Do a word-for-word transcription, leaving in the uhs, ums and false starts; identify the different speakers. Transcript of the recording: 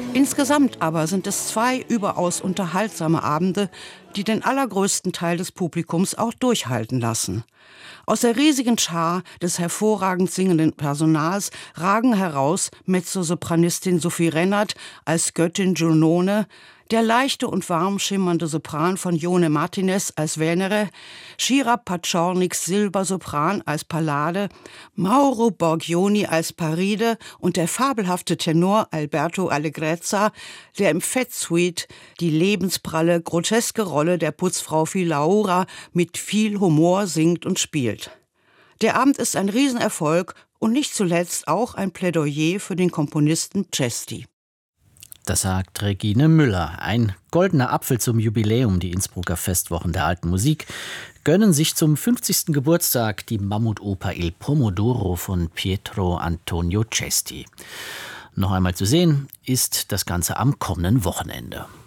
Speaker 1: Insgesamt aber sind es zwei überaus unterhaltsame Abende, die den allergrößten Teil des Publikums auch durchhalten lassen. Aus der riesigen Schar des hervorragend singenden Personals ragen heraus Mezzosopranistin Sophie Rennert als Göttin Giunone, der leichte und warm schimmernde Sopran von Jone Martinez als Venere, Shira Paciorniks Silbersopran als Pallade, Mauro Borghioni als Paride und der fabelhafte Tenor Alberto Allegrezza, der im Fettsuite die lebenspralle, groteske Rolle der Putzfrau Filaura mit viel Humor singt und spielt. Der Abend ist ein Riesenerfolg und nicht zuletzt auch ein Plädoyer für den Komponisten Cesti.
Speaker 2: Das sagt Regine Müller. Ein goldener Apfel zum Jubiläum. Die Innsbrucker Festwochen der alten Musik gönnen sich zum fünfzigsten Geburtstag die Mammutoper Il Pomodoro von Pietro Antonio Cesti. Noch einmal zu sehen ist das Ganze am kommenden Wochenende.